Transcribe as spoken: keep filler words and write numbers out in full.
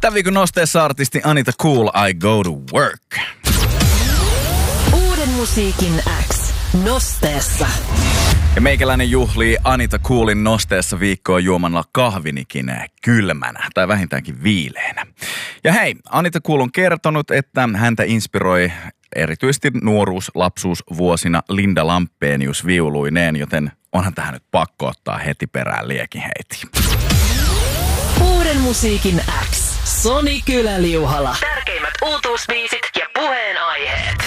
Tämän viikon nosteessa artisti Anita Cool, I Go to Work. Uuden musiikin X. Nosteessa. Ja meikäläinen juhlii Anita Coolin nosteessa viikkoa juomalla kahvinikin kylmänä tai vähintäänkin viileänä. Ja hei, Anita Cool on kertonut, että häntä inspiroi erityisesti nuoruus, lapsuus vuosina Linda Lampenius viuluineen, joten onhan tähän nyt pakko ottaa heti perään liekiheiti. Uuden musiikin X. Soni Kylä-Liuhala. Tärkeimmät uutuusbiisit ja puheenaiheet.